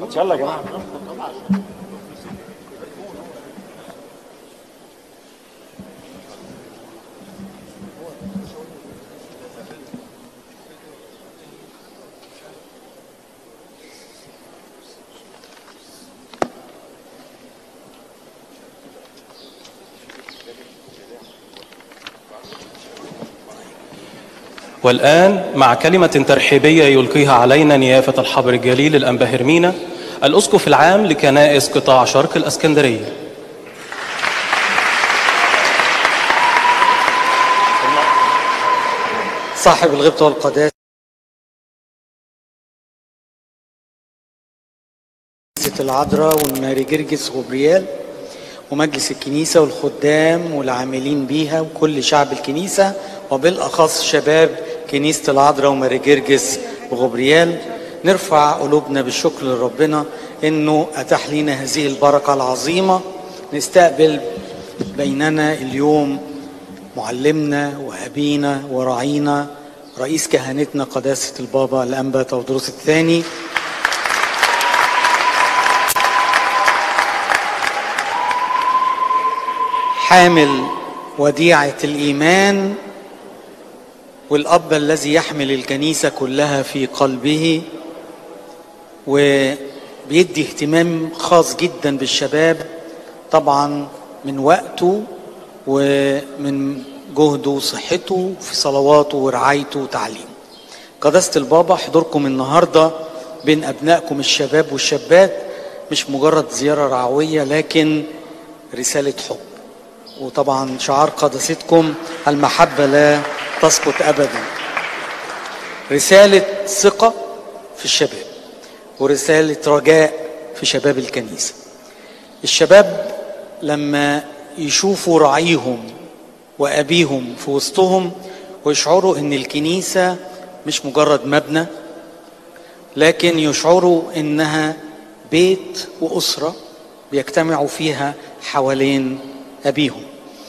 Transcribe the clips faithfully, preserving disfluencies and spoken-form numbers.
يلا يا جماعه. والآن مع كلمة ترحيبية يلقيها علينا نيافة الحبر الجليل الأنبا هرمينا الأسقف العام لكنائس قطاع شرق الإسكندرية. صاحب الغبطة والقداسة العذراء والماري جرجس غبريال ومجلس الكنيسة والخدام والعاملين بيها وكل شعب الكنيسة وبالأخص شباب كنيسة العذراء وماري جرجس وغبريال، نرفع قلوبنا بالشكر لربنا إنه أتاح لنا هذه البركة العظيمة. نستقبل بيننا اليوم معلمنا وأبينا وراعينا رئيس كهنتنا قداسة البابا الأنبا تودروس الثاني، حامل وديعة الإيمان والأب الذي يحمل الكنيسة كلها في قلبه وبيدي اهتمام خاص جدا بالشباب، طبعا من وقته ومن جهده وصحته في صلواته ورعايته وتعليمه. قداسة البابا، حضوركم النهاردة بين أبنائكم الشباب والشابات مش مجرد زيارة رعوية لكن رسالة حب، وطبعا شعار قداستكم المحبة لا تسقط أبدا. رسالة ثقة في الشباب ورسالة رجاء في شباب الكنيسة. الشباب لما يشوفوا راعيهم وأبيهم في وسطهم ويشعروا إن الكنيسة مش مجرد مبنى لكن يشعروا إنها بيت وأسرة بيجتمعوا فيها حوالين أبيهم.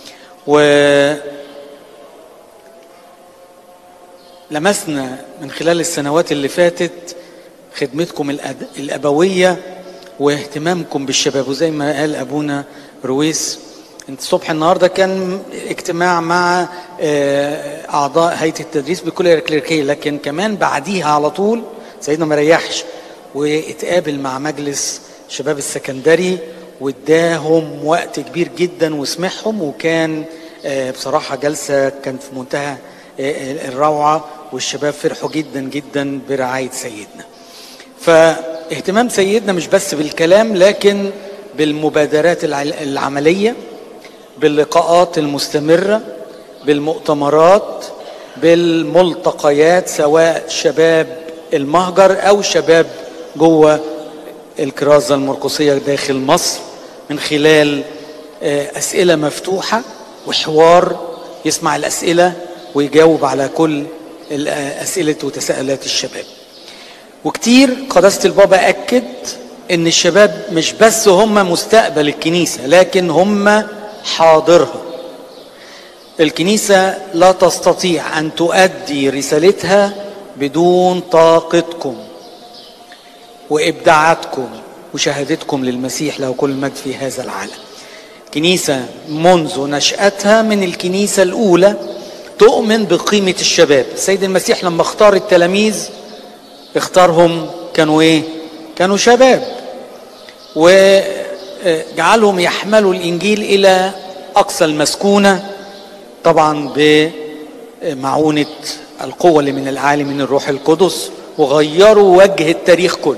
ولمسنا من خلال السنوات اللي فاتت خدمتكم الأبوية واهتمامكم بالشباب، وزي ما قال أبونا رويس انت الصبح النهاردة كان اجتماع مع أعضاء هيئة التدريس بكل الكليريكية، لكن كمان بعديها على طول سيدنا ما ريحش واتقابل مع مجلس شباب السكندري واداهم وقت كبير جدا وسمعهم، وكان بصراحة جلسة كانت في منتهى الروعة والشباب فرحوا جدا جدا برعاية سيدنا. فاهتمام سيدنا مش بس بالكلام لكن بالمبادرات العملية، باللقاءات المستمرة، بالمؤتمرات، بالملتقيات، سواء شباب المهجر أو شباب جوه الكرازة المرقسية داخل مصر، من خلال أسئلة مفتوحة وحوار يسمع الأسئلة ويجاوب على كل الأسئلة وتساؤلات الشباب. وكتير قداسة البابا أكد إن الشباب مش بس هم مستقبل الكنيسة لكن هم حاضرها. الكنيسة لا تستطيع أن تؤدي رسالتها بدون طاقتكم وإبداعاتكم وشهادتكم للمسيح له كل المجد في هذا العالم. كنيسة منذ نشأتها من الكنيسة الأولى تؤمن بقيمة الشباب. السيد المسيح لما اختار التلاميذ اختارهم كانوا ايه؟ كانوا شباب، وجعلهم يحملوا الإنجيل إلى أقصى المسكونة، طبعا بمعونة القوة اللي من العالي من الروح القدس، وغيروا وجه التاريخ كله.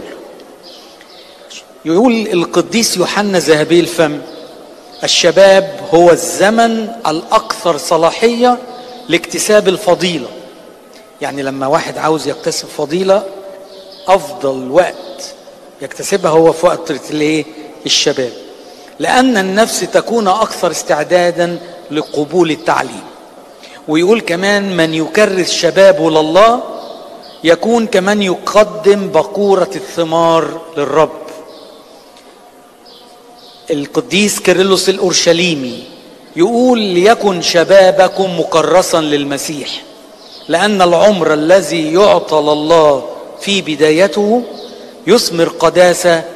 يقول القديس يوحنا ذهبي الفم: الشباب هو الزمن الأكثر صلاحية لاكتساب الفضيلة. يعني لما واحد عاوز يكتسب فضيلة أفضل وقت يكتسبها هو في وقت الايه؟ الشباب، لأن النفس تكون أكثر استعدادا لقبول التعليم. ويقول كمان: من يكرس شبابه لله يكون كمان يقدم بقورة الثمار للرب. القديس كيرلس الأورشليمي يقول: ليكن شبابكم مكرسا للمسيح، لأن العمر الذي يعطى لله في بدايته يثمر قداسة